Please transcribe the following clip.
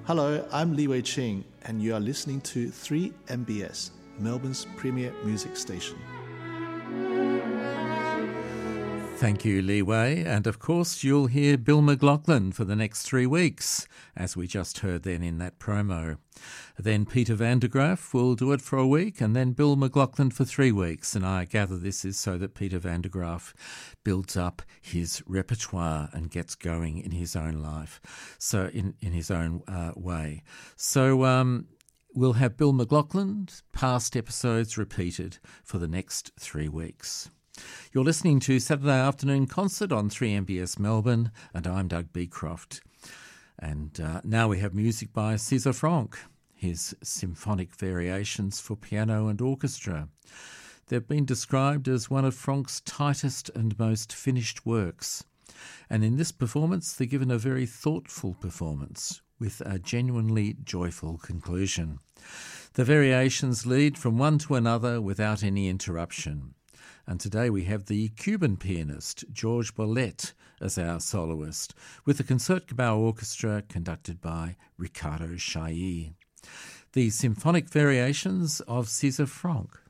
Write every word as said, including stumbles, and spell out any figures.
Hello, I'm Li Wei Ching, and you are listening to three M B S, Melbourne's premier music station. Thank you, Li Wei. And of course, you'll hear Bill McLaughlin for the next three weeks, as we just heard then in that promo. Then Peter van der Graaf will do it for a week, and then Bill McLaughlin for three weeks. And I gather this is so that Peter van der Graaf builds up his repertoire and gets going in his own life, so in, in his own uh, way. So um, we'll have Bill McLaughlin's past episodes repeated for the next three weeks. You're listening to Saturday Afternoon Concert on three M B S Melbourne, and I'm Doug Beecroft. And uh, now we have music by César Franck, his symphonic variations for piano and orchestra. They've been described as one of Franck's tightest and most finished works. And in this performance, they're given a very thoughtful performance with a genuinely joyful conclusion. The variations lead from one to another without any interruption. And today we have the Cuban pianist George Bolet as our soloist, with the Concertgebouw Orchestra conducted by Ricardo Chailly. The symphonic variations of César Franck.